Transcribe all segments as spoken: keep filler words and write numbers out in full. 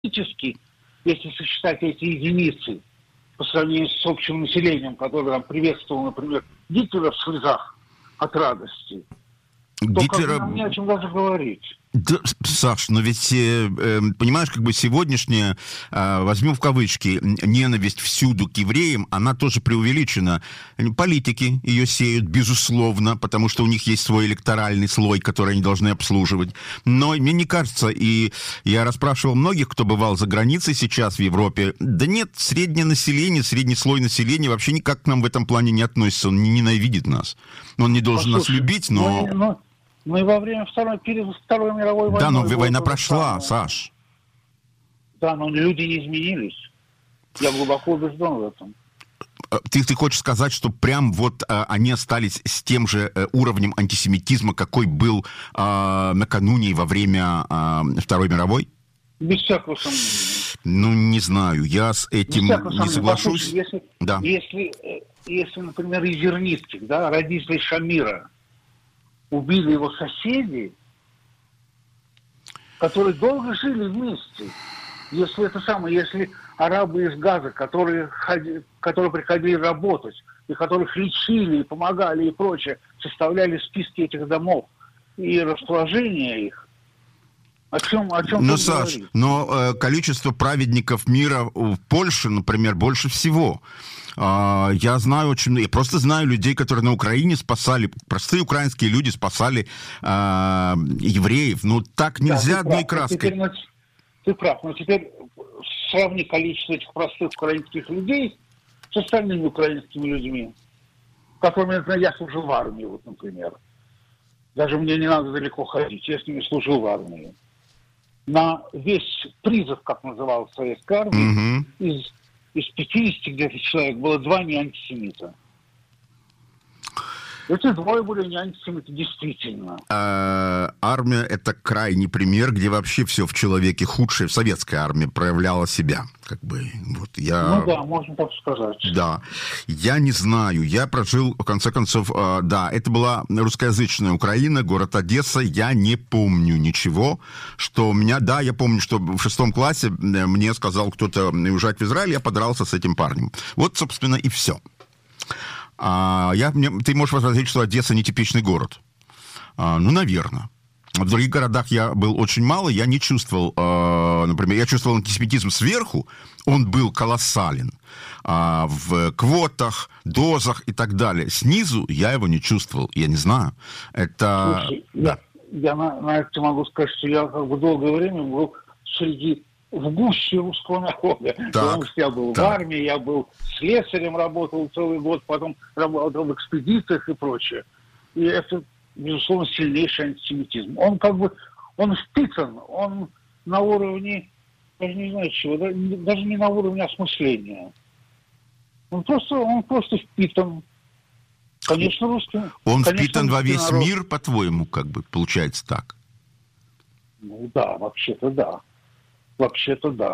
фактически, если сосчитать эти единицы по сравнению с общим населением, которое там приветствовало, например, Гитлера в слезах от радости, то Гитлера... как бы нам не о чем даже говорить. Да, Саш, но ведь, э, э, понимаешь, как бы сегодняшняя, э, возьмем в кавычки, ненависть всюду к евреям, она тоже преувеличена. Политики ее сеют, безусловно, потому что у них есть свой электоральный слой, который они должны обслуживать. Но мне не кажется, и я расспрашивал многих, кто бывал за границей сейчас в Европе, да нет, среднее население, средний слой населения вообще никак к нам в этом плане не относится, он не ненавидит нас. Он не должен Послушай, нас любить, но... но, но... Ну и во время Второй, перед Второй мировой войны... Да, но война прошла, Саш. Да, но люди не изменились. Я глубоко убежден в этом. Ты, ты хочешь сказать, что прям вот а, они остались с тем же а, уровнем антисемитизма, какой был а, накануне и во время а, Второй мировой? Без всякого сомнения. Ну, не знаю, я с этим не соглашусь. Если, да. если, если, например, из Зерницких, да, родителей Шамира, убили его соседи, которые долго жили вместе. Если это самое, если арабы из Газа, которые, ходи, которые приходили работать, и которых лечили, и помогали, и прочее, составляли списки этих домов и расположение их, о чем, о чем но, Саш, говорить? Но э, количество праведников мира в Польше, например, больше всего. Uh, я знаю очень... Я просто знаю людей, которые на Украине спасали... Простые украинские люди спасали uh, евреев. Ну, так нельзя да, одной прав. краской. Теперь, ну, ты прав. Но теперь сравни количество этих простых украинских людей с остальными украинскими людьми, которыми, я знаю, я служил в армии, вот, например. Даже мне не надо далеко ходить. Я с ними служил в армии. На весь призыв, как называлась советская армия, mm-hmm. из... из пятидесяти где-то человек было два не антисемита. Эти двое были не антисемиты, действительно. А, армия — это крайний пример, где вообще все в человеке худшее в советской армии проявляло себя. Как бы, вот я... Ну да, можно так сказать. Да. Я не знаю. Я прожил, в конце концов, э, да, это была русскоязычная Украина, город Одесса. Я не помню ничего, что у меня... Да, я помню, что в шестом классе мне сказал кто-то уезжать в Израиль, я подрался с этим парнем. Вот, собственно, и все. А, я, мне, ты можешь возразить, что Одесса нетипичный город. А, ну, наверное. В других городах я был очень мало, я не чувствовал, э, например, я чувствовал антисемитизм сверху, он был колоссален. А в квотах, дозах и так далее. Снизу я его не чувствовал, я не знаю. Это... Слушай, да. я, я на, на это могу сказать, что я как бы долгое время был среди... в гуще русского народа. Так, потому что я был так. в армии, я был слесарем, работал целый год, потом работал в экспедициях и прочее. И это, безусловно, сильнейший антисемитизм. Он как бы, он вписан, он на уровне, даже не знаю чего, даже не на уровне осмысления. Он просто, он просто впитан. Конечно, русский. Он конечно, впитан во весь народ. Мир, по-твоему, как бы, получается так? Ну да, вообще-то да. Вообще-то да.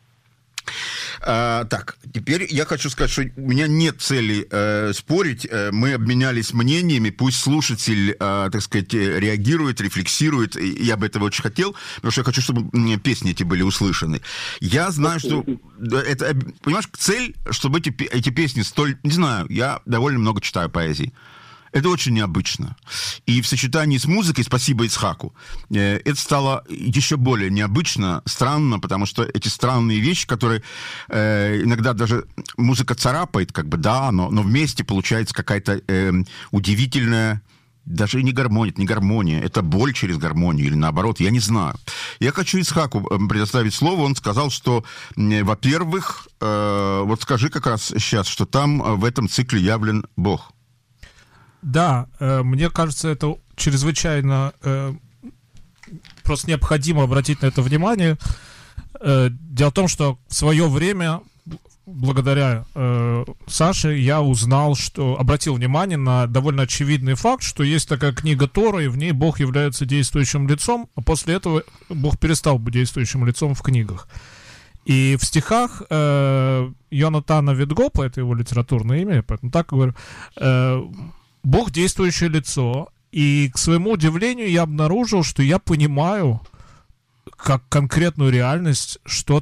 А, так, теперь я хочу сказать, что у меня нет цели э, спорить. Э, мы обменялись мнениями. Пусть слушатель, э, так сказать, реагирует, рефлексирует. И я бы этого очень хотел, потому что я хочу, чтобы песни эти были услышаны. Я знаю, что... Это, понимаешь, цель, чтобы эти, эти песни столь... Не знаю, я довольно много читаю поэзии. Это очень необычно. И в сочетании с музыкой, спасибо Ицхаку, э, это стало еще более необычно, странно, потому что эти странные вещи, которые э, иногда даже музыка царапает, как бы, да, но, но вместе получается какая-то э, удивительная, даже и не гармония, это не гармония, это боль через гармонию, или наоборот, я не знаю. Я хочу Ицхаку предоставить слово. Он сказал, что, э, во-первых, э, вот скажи как раз сейчас, что там в этом цикле явлен Бог. Да, э, мне кажется, это чрезвычайно э, просто необходимо обратить на это внимание. Э, дело в том, что в свое время, благодаря э, Саше, я узнал, что обратил внимание на довольно очевидный факт, что есть такая книга Тора, и в ней Бог является действующим лицом, а после этого Бог перестал быть действующим лицом в книгах. И в стихах э, Йонатана Видгопа, это его литературное имя, поэтому так говорю, э, Бог действующее лицо, и к своему удивлению я обнаружил, что я понимаю, как конкретную реальность, что